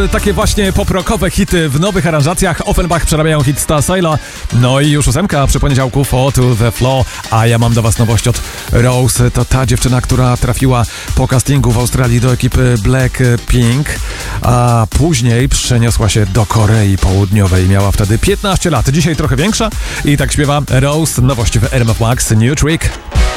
Takie właśnie poprokowe hity w nowych aranżacjach. Offenbach przerabiają hit Star Sailor. No i już 8 przy poniedziałku, Fall to the Floor. A ja mam do was nowość od Rose. To ta dziewczyna, która trafiła po castingu w Australii do ekipy Blackpink, a później przeniosła się do Korei Południowej. Miała wtedy 15 lat. Dzisiaj trochę większa i tak śpiewa Rose. Nowość w RMF Max, New Trick.